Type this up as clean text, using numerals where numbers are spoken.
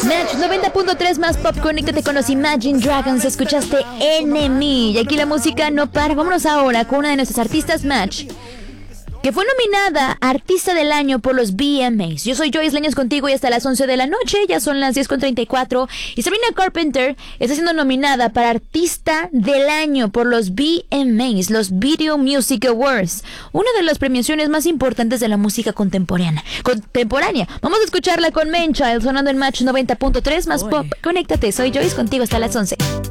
Match 90.3 más pop, conéctate con los Imagine Dragons, escuchaste Enemy. Y aquí la música no para. Vámonos ahora con una de nuestras artistas Match, que fue nominada Artista del Año por los VMAs. Yo soy Joyce Leños contigo y hasta las 11 de la noche, ya son las 10:34. Y Sabrina Carpenter está siendo nominada para Artista del Año por los VMAs, los Video Music Awards, una de las premiaciones más importantes de la música contemporánea. Vamos a escucharla con Manchild sonando en Match 90.3 más pop. Conéctate, soy Joyce contigo hasta las 11.